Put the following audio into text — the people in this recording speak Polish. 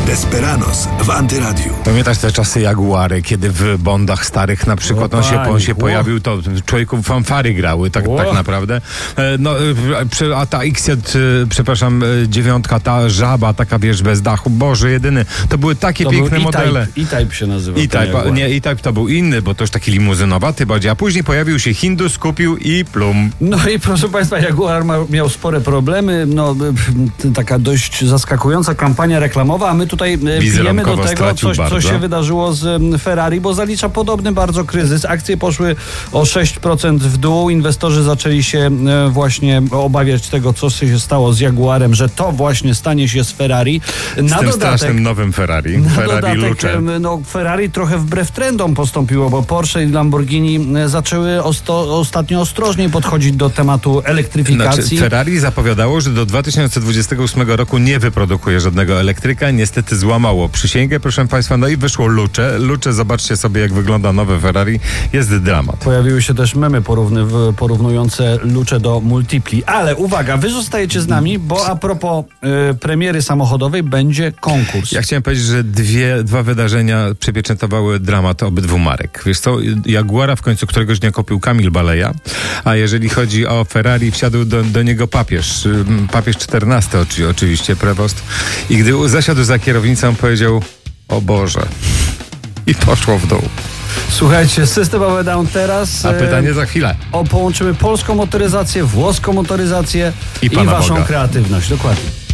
Desperados w Antyradiu. Pamiętasz te czasy Jaguary, kiedy w Bondach starych na przykład on się pojawił, to człowieku fanfary grały, tak naprawdę. A ta przepraszam, 9, ta żaba, taka wiesz, bez dachu, Boże jedyny, to były takie piękne modele. E-Type się nazywał. E-Type to był inny, bo to już taki limuzynowaty bardziej, a później pojawił się Hindus, kupił i plum. No i proszę Państwa, Jaguar miał spore problemy, taka dość zaskakująca kampania reklamowa, a my tutaj pijemy do tego co się wydarzyło z Ferrari, bo zalicza podobny bardzo kryzys. Akcje poszły o 6% w dół, inwestorzy zaczęli się właśnie obawiać tego, co się stało z Jaguarem, że to właśnie stanie się z Ferrari. Z tym strasznym nowym Ferrari. Ferrari Luce. Ferrari trochę wbrew trendom postąpiło, bo Porsche i Lamborghini zaczęły ostatnio ostrożniej podchodzić do tematu elektryfikacji. Ferrari zapowiadało, że do 2028 roku nie wyprodukuje żadnego elektryka. Niestety złamało przysięgę, proszę Państwa, no i wyszło Luce. Luce, zobaczcie sobie, jak wygląda nowe Ferrari. Jest dramat. Pojawiły się też memy porównujące Luce do Multipli. Ale uwaga, wy zostajecie z nami, bo a propos premiery samochodowej będzie konkurs. Ja chciałem powiedzieć, że dwa wydarzenia przypieczętowały dramat obydwu marek. Wiesz co, Jaguara w końcu któregoś dnia kupił Kamil Baleja, a jeżeli chodzi o Ferrari, wsiadł do niego papież XIV oczywiście, prewost, i gdy zasiadł za kierownicą, powiedział: o Boże. I poszło w dół. Słuchajcie, System of a Down teraz. A pytanie za chwilę. Połączymy polską motoryzację, włoską motoryzację i waszą kreatywność. Dokładnie.